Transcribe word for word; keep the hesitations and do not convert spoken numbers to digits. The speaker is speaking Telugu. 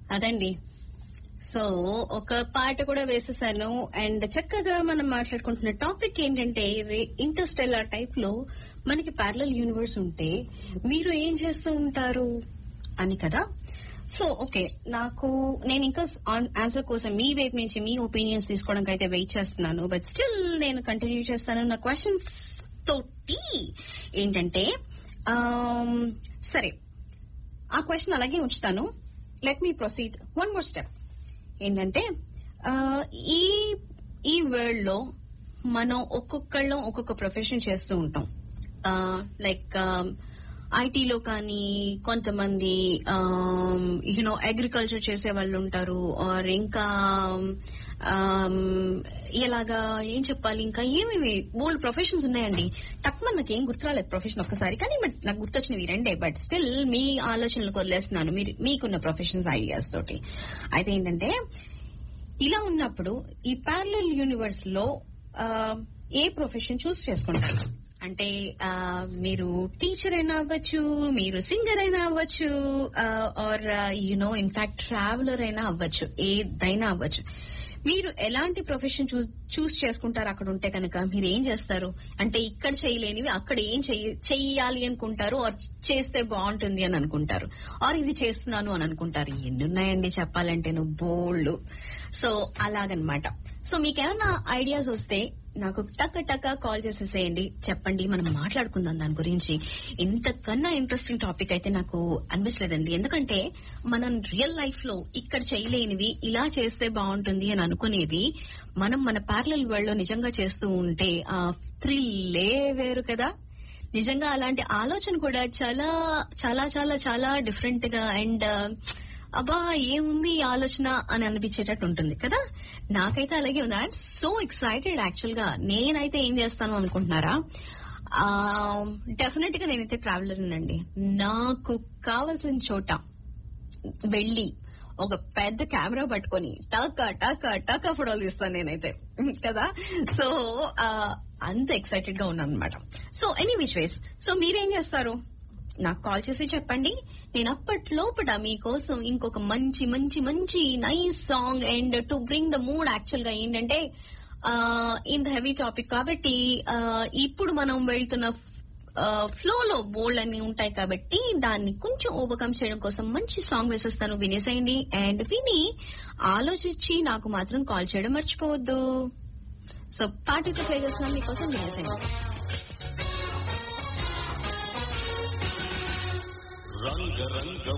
అదండి. సో ఒక పాట కూడా వేసేసాను. అండ్ చక్కగా మనం మాట్లాడుకుంటున్న టాపిక్ ఏంటంటే ఇంటర్స్టెల్లార్ టైప్ లో మనకి ప్యారలల్ యూనివర్స్ ఉంటే మీరు ఏం చేస్తూ ఉంటారు అని కదా. సో ఓకే, నాకు నేను ఇంకా ఆన్సర్ కోసం మీ వైపు నుంచి మీ ఒపీనియన్స్ తీసుకోవడానికి అయితే వెయిట్ చేస్తున్నాను. బట్ స్టిల్ నేను కంటిన్యూ చేస్తాను నా క్వశ్చన్స్ తోటి. ఏంటంటే సరే, ఆ క్వశ్చన్ అలాగే ఉంచుతాను. Let me proceed one more step. ఏంటంటే ఈ ఈ వరల్డ్ లో మనం ఒక్కొక్కళ్ళం ఒక్కొక్క ప్రొఫెషన్ చేస్తూ ఉంటాం. లైక్ ఐటీలో కానీ కొంతమంది యూనో అగ్రికల్చర్ చేసే వాళ్ళు ఉంటారు. ఆర్ ఇంకా ఎలాగా ఏం చెప్పాలి, ఇంకా ఏమేమి బోల్డ్ ప్రొఫెషన్స్ ఉన్నాయండి. తక్కువ నాకు ఏం గుర్తురాలేదు ప్రొఫెషన్ ఒక్కసారి, కానీ బట్ నాకు గుర్తొచ్చినవి రెండే. బట్ స్టిల్ మీ ఆలోచనలకు వదిలేస్తున్నాను మీరు మీకున్న ప్రొఫెషన్స్ ఐడియాస్ తోటి. అయితే ఏంటంటే ఇలా ఉన్నప్పుడు ఈ ప్యారలల్ యూనివర్స్ లో ఏ ప్రొఫెషన్ చూస్ చేసుకుంటారు అంటే మీరు టీచర్ అయినా అవ్వచ్చు, మీరు సింగర్ అయినా అవ్వచ్చు, ఆర్ యునో ఇన్ఫాక్ట్ ట్రావెలర్ అయినా అవ్వచ్చు, ఏదైనా అవ్వచ్చు. మీరు ఎలాంటి ప్రొఫెషన్ చూస్ చేసుకుంటారు అక్కడ ఉంటే కనుక మీరు ఏం చేస్తారు? అంటే ఇక్కడ చేయలేనివి అక్కడ ఏం చెయ్యాలి అనుకుంటారు, ఆర్ చేస్తే బాగుంటుంది అని అనుకుంటారు, ఆర్ ఇది చేస్తున్నాను అని అనుకుంటారు. ఎన్ని ఉన్నాయండి చెప్పాలంటే నువ్వు బోల్డ్. సో అలాగనమాట. సో మీకేమన్నా ఐడియాస్ వస్తే నాకు టక్ టక్ కాల్ చేసేసేయండి, చెప్పండి, మనం మాట్లాడుకుందాం దాని గురించి. ఇంతకన్నా ఇంట్రెస్టింగ్ టాపిక్ అయితే నాకు అనిపించలేదండి. ఎందుకంటే మనం రియల్ లైఫ్ లో ఇక్కడ చేయలేనివి ఇలా చేస్తే బాగుంటుంది అని అనుకునేవి మనం మన ప్యారలల్ వరల్డ్ లో నిజంగా చేస్తూ ఉంటే ఆ థ్రిల్లే వేరు కదా. నిజంగా అలాంటి ఆలోచన కూడా చాలా చాలా చాలా చాలా డిఫరెంట్ గా అండ్ అబ్బా ఏముంది ఈ ఆలోచన అని అనిపించేటట్టు ఉంటుంది కదా. నాకైతే అలాగే ఉంది. I'm so excited. యాక్చువల్ గా నేనైతే ఏం చేస్తాను అనుకుంటున్నారా? డెఫినెట్ గా నేనైతే ట్రావెలర్ అండి. నాకు కావలసిన చోట వెళ్లి ఒక పెద్ద కెమెరా పట్టుకొని టక టక టక ఫోటోలు తీస్తాను నేనైతే కదా. సో అంత ఎక్సైటెడ్ గా ఉన్నాను అనమాట. So any which ways, so మీరేం చేస్తారు నాకు కాల్ చేసి చెప్పండి. నేను అప్పట్లోపట మీకోసం ఇంకొక మంచి మంచి మంచి nice song and to bring the mood. Actual గా ఏంటంటే ఇన్ ద హెవీ టాపిక్ కాబట్టి ఇప్పుడు మనం వెళ్తున్న ఫ్లో లో బోల్డ్ అన్ని ఉంటాయి కాబట్టి దాన్ని కొంచెం ఓవర్కమ్ చేయడం కోసం మంచి సాంగ్ వేసేస్తాను, వినేసేయండి. అండ్ విని ఆలోచించి నాకు మాత్రం కాల్ చేయడం మర్చిపోవద్దు. సో పార్టీతో ప్లే చేస్తున్నాను మీకోసం, వినేసేయండి. రంగ రంగ